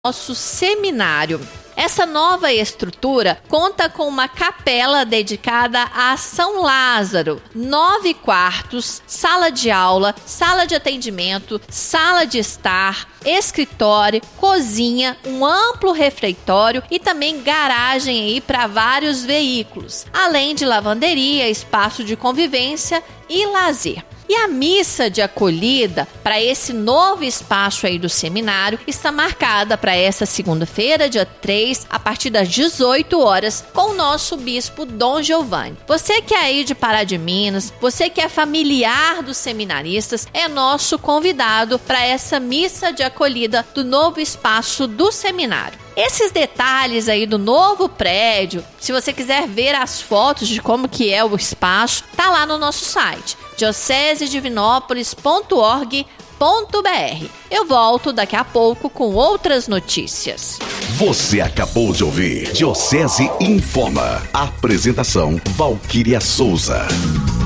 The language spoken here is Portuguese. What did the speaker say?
nosso seminário. Essa nova estrutura conta com uma capela dedicada a São Lázaro, 9 quartos, sala de aula, sala de atendimento, sala de estar, escritório, cozinha, um amplo refeitório e também garagem aí para vários veículos, além de lavanderia, espaço de convivência e lazer. E a missa de acolhida para esse novo espaço aí do seminário está marcada para essa segunda-feira, dia 3, a partir das 18 horas, com o nosso bispo Dom Giovanni. Você que é aí de Pará de Minas, você que é familiar dos seminaristas, é nosso convidado para essa missa de acolhida do novo espaço do seminário. Esses detalhes aí do novo prédio, se você quiser ver as fotos de como que é o espaço, tá lá no nosso site, diocesedivinópolis.org.br. Eu volto daqui a pouco com outras notícias. Você acabou de ouvir Diocese Informa. Apresentação Valquíria Souza.